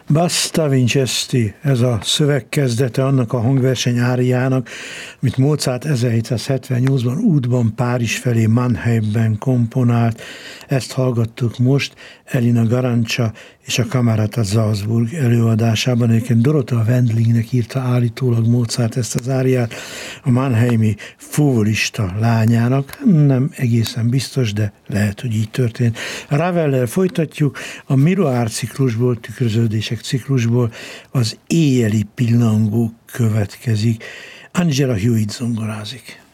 Basta Vincesti, ez a szövegkezdete annak a hangverseny áriának, amit Mozart 1778-ban útban Párizs felé Mannheimben komponált. Ezt hallgattuk most Elina Garancsa és a Kamerata Salzburg előadásában. Egyébként Dorota Wendlingnek írta állítólag Mozart ezt az áriát a mannheimi fuvolista lányának. Nem egészen biztos, de lehet, hogy így történt. Ravellel folytatjuk, a Miroir ciklusból, tükröződések ciklusból az éjjeli pillangó következik. Angela Hewitt zongorázik.